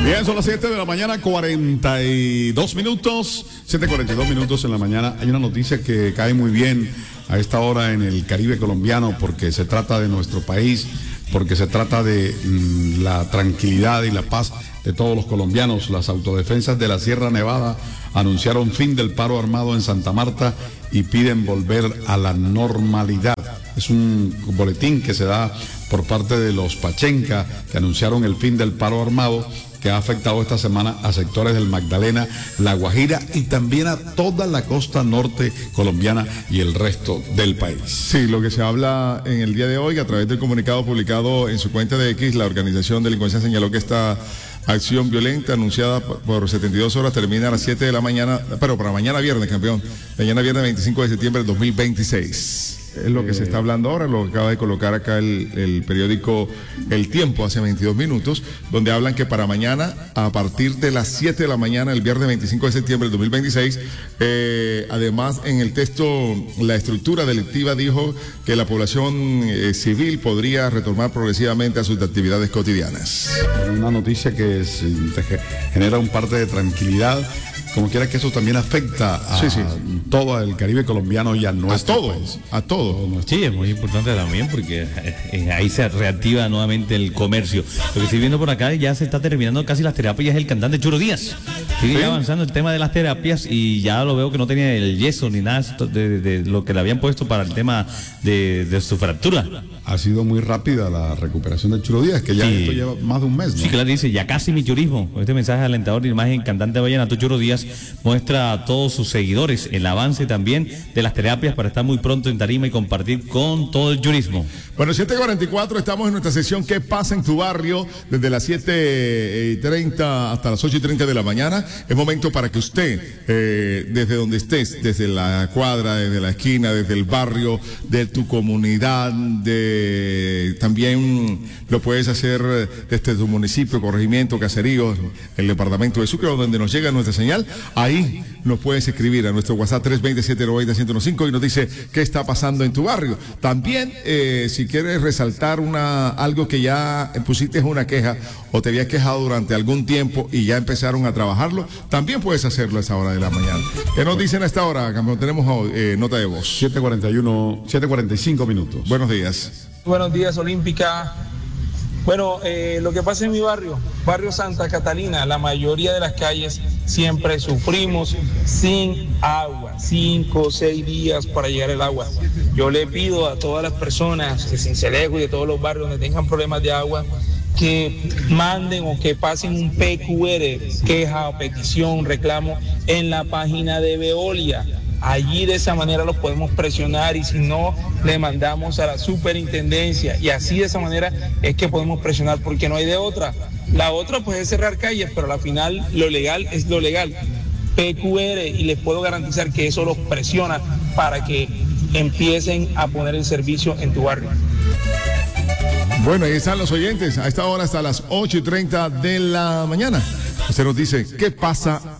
Bien, son las 7 de la mañana, 42 minutos, 7:42 minutos en la mañana. Hay una noticia que cae muy bien a esta hora en el Caribe colombiano porque se trata de nuestro país, porque se trata de la tranquilidad y la paz de todos los colombianos. Las autodefensas de la Sierra Nevada anunciaron fin del paro armado en Santa Marta y piden volver a la normalidad. Es un boletín que se da por parte de los Pachenca, que anunciaron el fin del paro armado, que ha afectado esta semana a sectores del Magdalena, La Guajira y también a toda la costa norte colombiana y el resto del país. Sí, lo que se habla en el día de hoy, a través del comunicado publicado en su cuenta de X, la organización delincuencial señaló que esta acción violenta anunciada por 72 horas termina a las 7 de la mañana, pero para mañana viernes, campeón, mañana viernes 25 de septiembre del 2026. Es lo que se está hablando ahora, lo que acaba de colocar acá el periódico El Tiempo hace 22 minutos, donde hablan que para mañana, a partir de las 7 de la mañana, el viernes 25 de septiembre del 2026, además en el texto, la estructura delictiva dijo que la población civil podría retornar progresivamente a sus actividades cotidianas. Una noticia que genera un parte de tranquilidad. Como quiera que eso también afecta a todo el Caribe colombiano y a nuestro país. A todo. Sí, es muy importante también porque ahí se reactiva nuevamente el comercio. Lo que estoy viendo por acá, ya se está terminando casi las terapias, el cantante Churo Díaz. Sigue avanzando el tema de las terapias y ya lo veo que no tenía el yeso ni nada de lo que le habían puesto para el tema de su fractura. Ha sido muy rápida la recuperación de Churo Díaz, que ya esto lleva más de un mes, ¿no? Sí, claro, dice, ya casi mi churismo. Este mensaje alentador y imagen cantante vallenato Churo Díaz muestra a todos sus seguidores el avance también de las terapias para estar muy pronto en tarima y compartir con todo el churismo. Bueno, 7:44, estamos en nuestra sesión ¿Qué pasa en tu barrio? Desde las 7:30 hasta las 8:30 de la mañana. Es momento para que usted, desde donde estés, desde la cuadra, desde la esquina, desde el barrio, de tu comunidad, también lo puedes hacer desde tu municipio, corregimiento, caserío, el departamento de Sucre, donde nos llega nuestra señal. Ahí nos puedes escribir a nuestro WhatsApp 320-790-1015 y nos dice qué está pasando en tu barrio. También, si quieres resaltar algo que ya pusiste una queja o te habías quejado durante algún tiempo y ya empezaron a trabajarlo, también puedes hacerlo a esta hora de la mañana. ¿Qué nos dicen a esta hora, campeón? Tenemos nota de voz. 7:45 minutos. Buenos días. Buenos días, Olímpica. Bueno, lo que pasa en mi barrio Santa Catalina, la mayoría de las calles siempre sufrimos sin agua, 5 o 6 días para llegar el agua. Yo le pido a todas las personas de Sincelejo y de todos los barrios donde tengan problemas de agua, que manden o que pasen un PQR, queja o petición, reclamo, en la página de Veolia. Allí de esa manera los podemos presionar y si no, le mandamos a la superintendencia y así de esa manera es que podemos presionar porque no hay de otra. La otra pues es cerrar calles, pero al final lo legal es lo legal. PQR y les puedo garantizar que eso los presiona para que empiecen a poner el servicio en tu barrio. Bueno, ahí están los oyentes, a esta hora hasta las 8:30 de la mañana. Usted nos dice, ¿qué pasa